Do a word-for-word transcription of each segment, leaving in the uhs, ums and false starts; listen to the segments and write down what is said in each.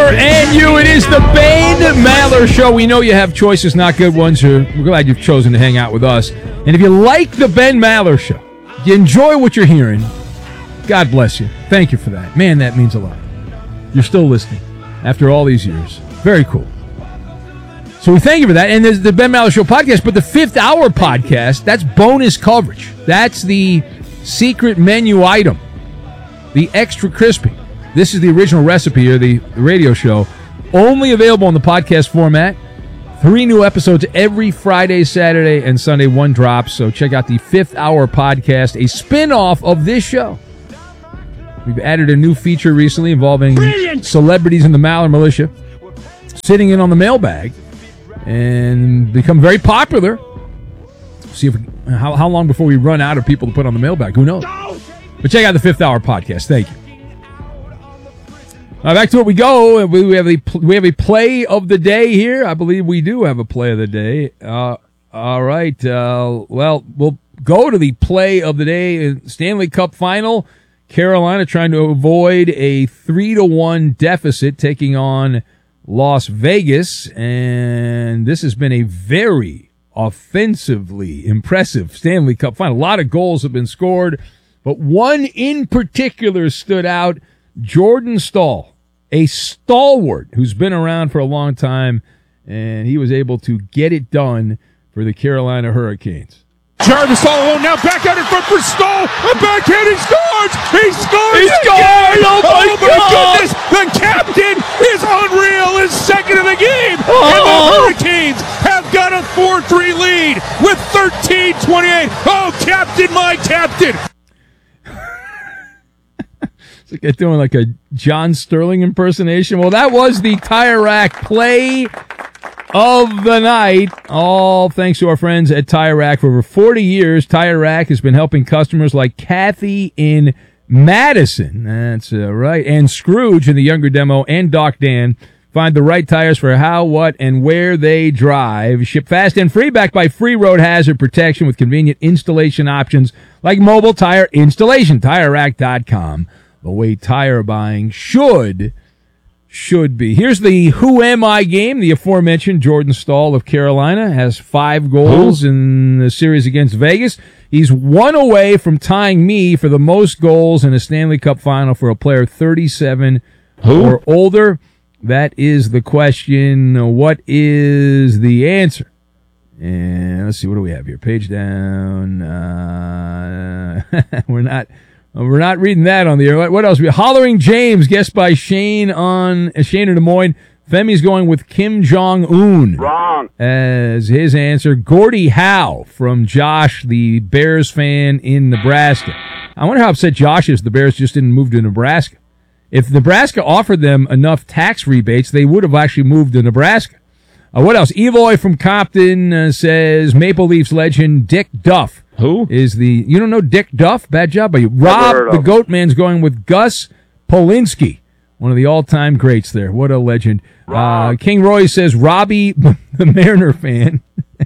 and you. It is the Ben Maller Show. We know you have choices, not good ones. We're glad you've chosen to hang out with us. And if you like the Ben Maller Show, you enjoy what you're hearing, God bless you. Thank you for that. Man, that means a lot. You're still listening after all these years. Very cool. So we thank you for that. And there's the Ben Maller Show podcast, but the fifth hour podcast, that's bonus coverage. That's the secret menu item, the extra crispy. This is the original recipe of the radio show, only available in the podcast format. Three new episodes every Friday, Saturday, and Sunday. One drops. So check out the Fifth Hour podcast, a spin-off of this show. We've added a new feature recently involving Brilliant. celebrities in the Maller Militia sitting in on the mailbag and become very popular. See if we, how, how long before we run out of people to put on the mailbag. Who knows? But check out the Fifth Hour podcast. Thank you. Uh, back to it we go. We have a we have a play of the day here. I believe we do have a play of the day. Uh, all right. Uh, well, we'll go to the play of the day. Stanley Cup Final. Carolina trying to avoid a three to one deficit, taking on Las Vegas, and this has been a very offensively impressive Stanley Cup Final. A lot of goals have been scored, but one in particular stood out. Jordan Staal, a stalwart who's been around for a long time, and he was able to get it done for the Carolina Hurricanes. Jarvis all alone now, back out in front for Staal. A backhand, he scores! He scores! He scores! Oh, my, oh my goodness! The captain is unreal, is second in the game! Oh. And the Hurricanes have got a four three lead with thirteen twenty-eight. Oh, captain, my captain! It's like they're doing like a John Sterling impersonation. Well, that was the Tire Rack play of the night. All thanks to our friends at Tire Rack. For over forty years, Tire Rack has been helping customers like Kathy in Madison. That's uh, right. And Scrooge in the younger demo, and Doc Dan find the right tires for how, what, and where they drive. Ship fast and free, backed by free road hazard protection with convenient installation options like mobile tire installation. Tire Rack dot com. The way tire buying should should be. Here's the Who Am I game. The aforementioned Jordan Staal of Carolina has five goals Who? in the series against Vegas. He's one away from tying me for the most goals in a Stanley Cup Final for a player thirty-seven Who? or older. That is the question. What is the answer? And let's see, what do we have here? Page down. Uh, we're not... We're not reading that on the air. What else? We Hollering James, guessed by Shane on uh, Shane in Des Moines. Femi's going with Kim Jong-un. Wrong. As his answer. Gordie Howe from Josh, the Bears fan in Nebraska. I wonder how upset Josh is the Bears just didn't move to Nebraska. If Nebraska offered them enough tax rebates, they would have actually moved to Nebraska. Uh, what else? Eloy from Compton uh, says Maple Leafs legend Dick Duff. Who? Is the, you don't know Dick Duff? Bad job by you. Rob the Goat Man's going with Gus Polinsky, one of the all-time greats there. What a legend. Uh, King Roy says Robbie, the Mariner fan.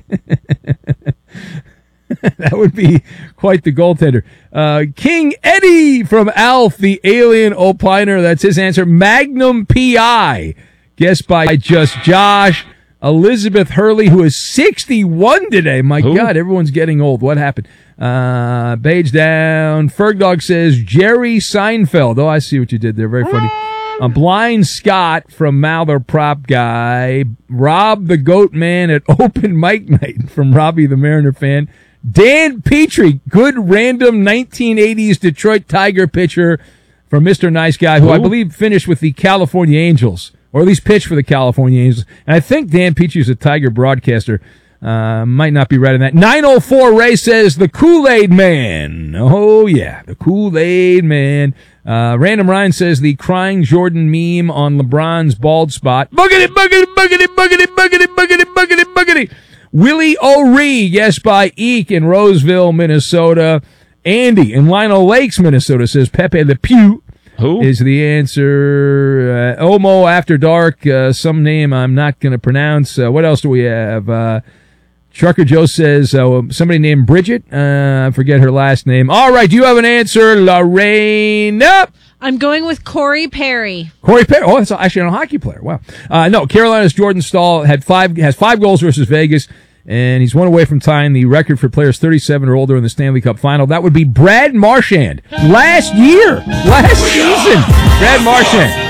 That would be quite the goaltender. Uh, King Eddie from Alf, the alien opiner. That's his answer. Magnum P I, guessed by Just Josh. Elizabeth Hurley, who is sixty-one today. My Who? God, everyone's getting old. What happened? Uh, page down. Fergdog says Jerry Seinfeld. Oh, I see what you did there. Very funny. A Blind Scott from Mather Prop Guy. Rob the Goat Man at Open Mic Night from Robbie the Mariner fan. Dan Petrie, good random nineteen eighties Detroit Tiger pitcher from Mister Nice Guy, who, who I believe finished with the California Angels. Or at least pitch for the California Angels. And I think Dan Petrie is a Tiger broadcaster. Uh, might not be right on that. nine oh four Ray says the Kool-Aid Man. Oh, yeah, the Kool-Aid Man. Uh, Random Ryan says the crying Jordan meme on LeBron's bald spot. Boogity, boogity, boogity, boogity, boogity, boogity, boogity, boogity. Willie O'Ree, guessed by Eek in Roseville, Minnesota. Andy in Lionel Lakes, Minnesota says Pepe Le Pew. Who? Is the answer. Uh, Omo After Dark, uh, some name I'm not going to pronounce. Uh, what else do we have? Uh, Trucker Joe says uh, somebody named Bridget. Uh, I forget her last name. All right, do you have an answer, Lorraine? I'm going with Corey Perry. Corey Perry. Oh, that's actually a hockey player. Wow. Uh, no, Carolina's Jordan Staal had five has five goals versus Vegas, and he's one away from tying the record for players thirty-seven or older in the Stanley Cup final. That would be Brad Marchand. Last year, last season, Brad Marchand.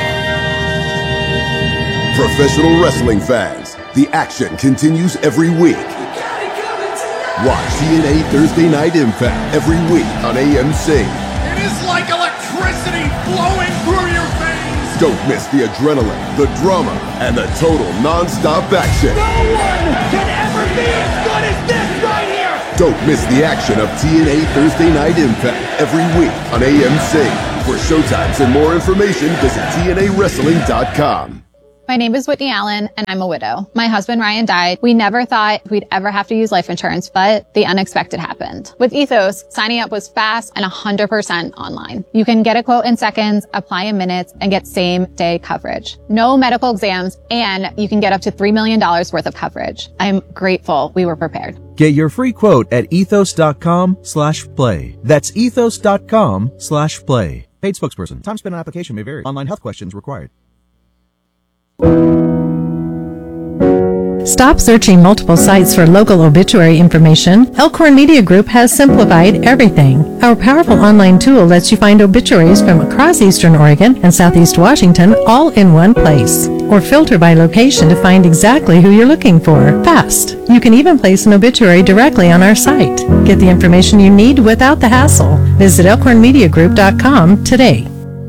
Professional wrestling fans, the action continues every week. Watch T N A Thursday Night Impact every week on A M C. It is like electricity flowing through your veins. Don't miss the adrenaline, the drama, and the total non-stop action. No one can ever be as good as this right here. Don't miss the action of T N A Thursday Night Impact every week on A M C. For showtimes and more information, visit T N A wrestling dot com. My name is Whitney Allen, and I'm a widow. My husband, Ryan, died. We never thought we'd ever have to use life insurance, but the unexpected happened. With Ethos, signing up was fast and one hundred percent online. You can get a quote in seconds, apply in minutes, and get same-day coverage. No medical exams, and you can get up to three million dollars worth of coverage. I'm grateful we were prepared. Get your free quote at ethos.com slash play. That's ethos.com slash play. Paid spokesperson. Time spent on application may vary. Online health questions required. Stop searching multiple sites for local obituary information. Elkhorn Media Group has simplified everything. Our powerful online tool lets you find obituaries from across Eastern Oregon and Southeast Washington all in one place. Or filter by location to find exactly who you're looking for. Fast. You can even place an obituary directly on our site. Get the information you need without the hassle. Visit elkhorn media group dot com today.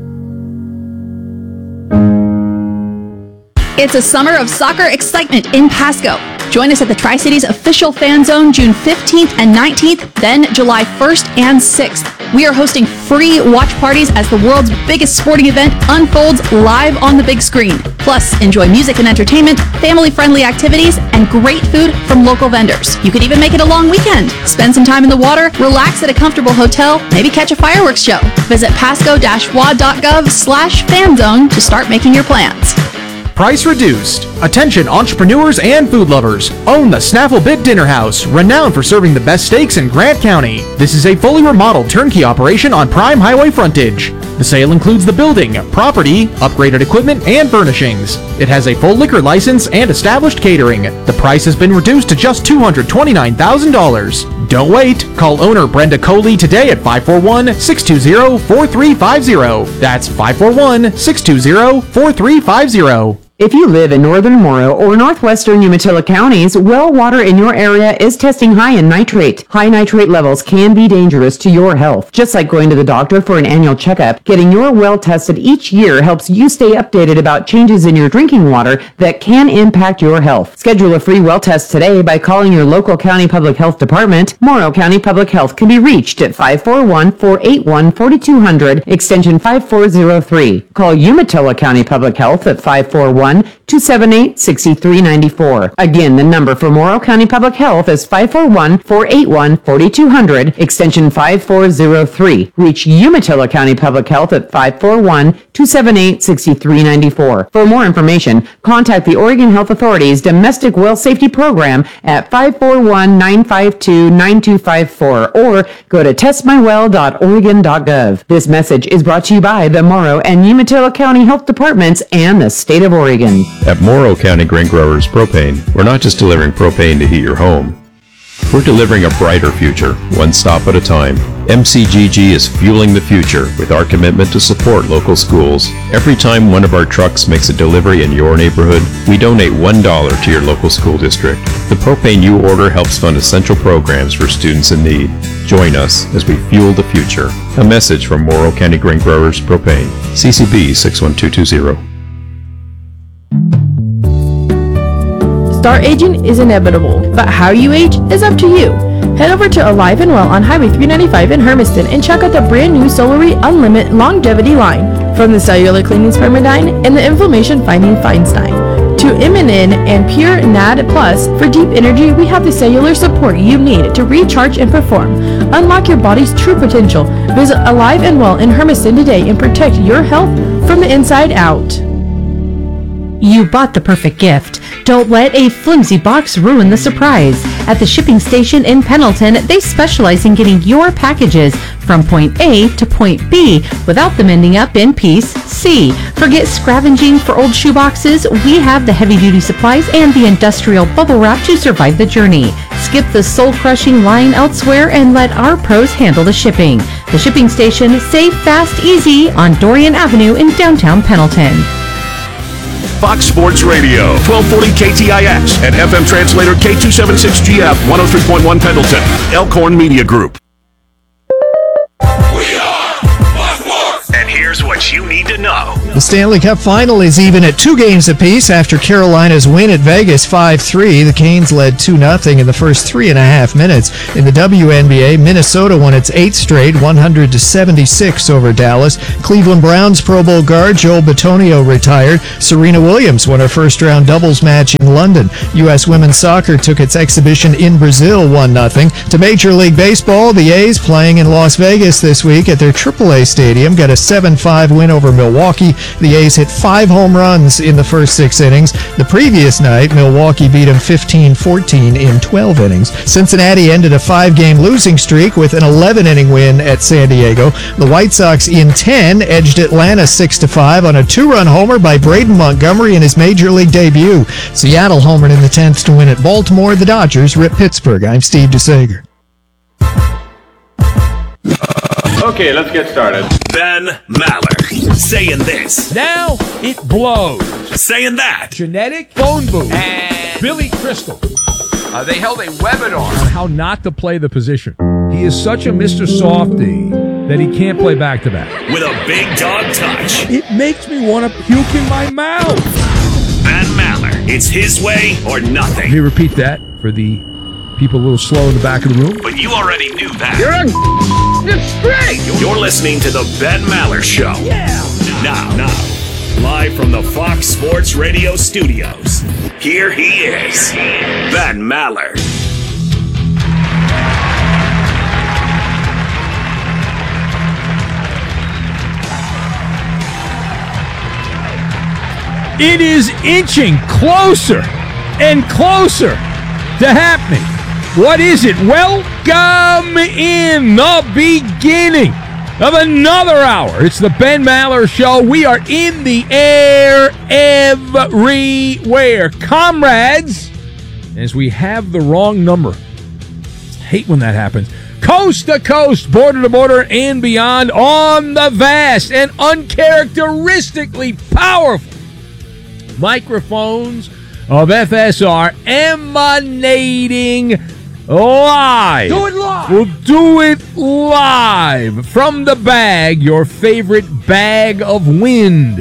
It's a summer of soccer excitement in Pasco. Join us at the Tri-Cities official fan zone June fifteenth and nineteenth, then July first and sixth. We are hosting free watch parties as the world's biggest sporting event unfolds live on the big screen. Plus, enjoy music and entertainment, family-friendly activities, and great food from local vendors. You could even make it a long weekend. Spend some time in the water, relax at a comfortable hotel, maybe catch a fireworks show. Visit pasco-wa.gov slash fan zone to start making your plans. Price reduced. Attention entrepreneurs and food lovers. Own the Snaffle Bit Dinner House, renowned for serving the best steaks in Grant County. This is a fully remodeled turnkey operation on prime highway frontage. The sale includes the building, property, upgraded equipment, and furnishings. It has a full liquor license and established catering. The price has been reduced to just two hundred twenty-nine thousand dollars. Don't wait. Call owner Brenda Coley today at five four one, six two zero, four three five zero. That's five four one, six two zero, four three five zero. If you live in northern Morrow or northwestern Umatilla counties, well water in your area is testing high in nitrate. High nitrate levels can be dangerous to your health. Just like going to the doctor for an annual checkup, getting your well tested each year helps you stay updated about changes in your drinking water that can impact your health. Schedule a free well test today by calling your local county public health department. Morrow County Public Health can be reached at five four one, four eight one, four two zero zero, extension five four zero three. Call Umatilla County Public Health at five four one, two seven eight, six three nine four. Again, the number for Morrow County Public Health is five four one, four eight one, four two zero zero, extension five four zero three. Reach Umatilla County Public Health at five four one, two seven eight, six three nine four. For more information, contact the Oregon Health Authority's Domestic Well Safety Program at five four one, nine five two, nine two five four or go to test my well dot oregon dot gov. This message is brought to you by the Morrow and Umatilla County Health Departments and the State of Oregon. At Morrow County Grain Growers Propane, we're not just delivering propane to heat your home. We're delivering a brighter future, one stop at a time. M C G G is fueling the future with our commitment to support local schools. Every time one of our trucks makes a delivery in your neighborhood, we donate one dollar to your local school district. The propane you order helps fund essential programs for students in need. Join us as we fuel the future. A message from Morrow County Grain Growers Propane. C C B six one two two zero. Start aging is inevitable, but how you age is up to you. Head over to Alive and Well on Highway three ninety-five in Hermiston and check out the brand new Solary Unlimited Longevity line. From the cellular cleaning Spermidine and the inflammation fighting Feinstein to Immunin and Pure N A D Plus, for deep energy we have the cellular support you need to recharge and perform. Unlock your body's true potential. Visit Alive and Well in Hermiston today and protect your health from the inside out. You bought the perfect gift. Don't let a flimsy box ruin the surprise. At the shipping station in Pendleton, they specialize in getting your packages from point A to point B without them ending up in piece C. Forget scavenging for old shoeboxes. We have the heavy-duty supplies and the industrial bubble wrap to survive the journey. Skip the soul-crushing line elsewhere and let our pros handle the shipping. The shipping station, safe, fast, easy on Dorian Avenue in downtown Pendleton. Fox Sports Radio, twelve forty K T I X and F M translator K two seventy-six G F, one oh three point one Pendleton, Elkhorn Media Group. And here's what you need to know. The Stanley Cup Final is even at two games apiece after Carolina's win at Vegas five three. The Canes led two nothing in the first three and a half minutes. In the W N B A, Minnesota won its eighth straight, one hundred to seventy-six over Dallas. Cleveland Browns Pro Bowl guard Joel Bitonio retired. Serena Williams won her first-round doubles match in London. U S women's soccer took its exhibition in Brazil, one nothing. To Major League Baseball, the A's playing in Las Vegas this week at their triple A stadium got a seven five win over Milwaukee. The A's hit five home runs in the first six innings. The previous night, Milwaukee beat them fifteen fourteen in twelve innings. Cincinnati ended a five-game losing streak with an eleven-inning win at San Diego. The White Sox in ten edged Atlanta six to five on a two-run homer by Braden Montgomery in his Major League debut. Seattle homered in the tenth to win at Baltimore. The Dodgers ripped Pittsburgh. I'm Steve DeSager. Okay, let's get started. Ben Maller saying this. Now it blows. Saying that. Genetic phone booth. And Billy Crystal. Uh, they held a webinar on how not to play the position. He is such a Mister Softy that he can't play back-to-back. With a big dog touch. It makes me want to puke in my mouth. Ben Maller. It's his way or nothing. Let me repeat that for the people a little slow in the back of the room. But you already knew that. You're a disgrace. You're listening to the Ben Maller Show. Yeah. Now, now, live from the Fox Sports Radio studios, here he is, Ben Maller. It is inching closer and closer to happening. What is it? Welcome in the beginning of another hour. It's the Ben Maller Show. We are in the air everywhere. Comrades, as we have the wrong number. Hate when that happens. Coast to coast, border to border, and beyond on the vast and uncharacteristically powerful microphones of F S R emanating live. Do it live. We'll do it live from the bag, your favorite bag of wind.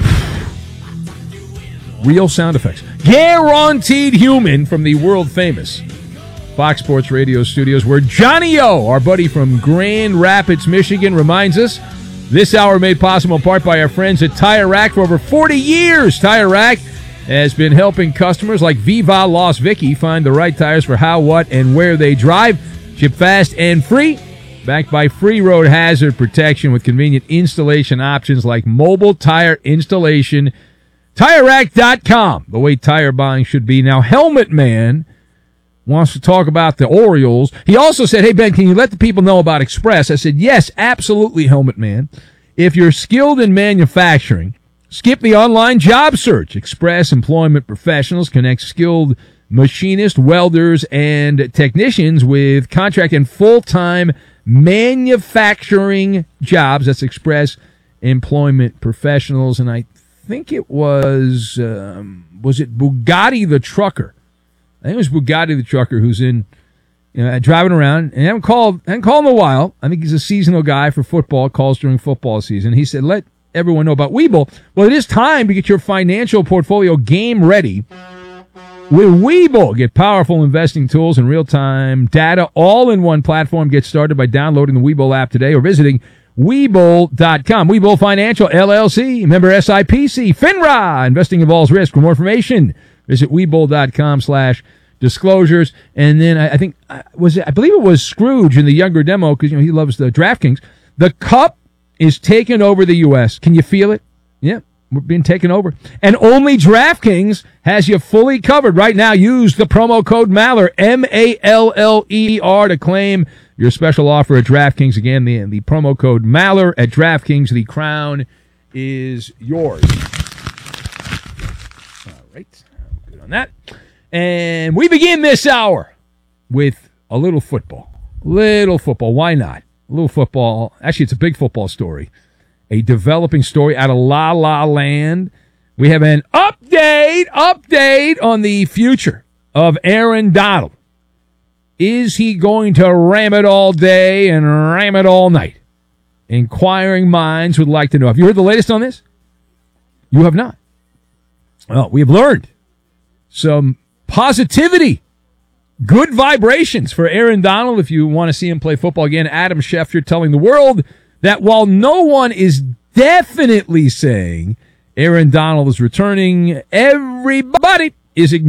Real sound effects. Guaranteed human from the world famous Fox Sports Radio studios, where Johnny O, our buddy from Grand Rapids, Michigan, reminds us this hour made possible in part by our friends at Tire Rack. For over forty years, Tire Rack has been helping customers like Viva Las Vicky find the right tires for how, what, and where they drive. Ship fast and free. Backed by free road hazard protection with convenient installation options like mobile tire installation. Tire Rack dot com, the way tire buying should be. Now, Helmet Man wants to talk about the Orioles. He also said, hey, Ben, can you let the people know about Express? I said, yes, absolutely, Helmet Man. If you're skilled in manufacturing, skip the online job search. Express Employment Professionals connects skilled machinists, welders, and technicians with contract and full-time manufacturing jobs. That's Express Employment Professionals. And I think it was, um, was it Bugatti the Trucker? I think it was Bugatti the Trucker who's in, you know, driving around, and I haven't called, I haven't called him in a while. I think he's a seasonal guy for football, calls during football season. He said, let everyone know about Webull. Well, it is time to get your financial portfolio game ready with Webull. Get powerful investing tools and real-time data all in one platform. Get started by downloading the Webull app today or visiting Webull dot com. Webull Financial, L L C, member S I P C, FINRA. Investing involves risk. For more information, visit Webull dot com slash disclosures. And then I, I think, was it, I believe it was Scrooge in the younger demo, because, you know, he loves the DraftKings. The Cup is taking over the U S. Can you feel it? Yeah. We're being taken over. And only DraftKings has you fully covered. Right now, use the promo code Maller, M A L L E R, to claim your special offer at DraftKings. Again, the, the promo code Maller at DraftKings. The crown is yours. All right. Good on that. And we begin this hour with a little football. Little football. Why not? A little football. Actually, it's a big football story. A developing story out of La La Land. We have an update, update on the future of Aaron Donald. Is he going to ram it all day and ram it all night? Inquiring minds would like to know. Have you heard the latest on this? You have not. Well, we have learned some positivity, good vibrations for Aaron Donald. If you want to see him play football again, Adam Schefter telling the world that while no one is definitely saying Aaron Donald is returning, everybody is ignoring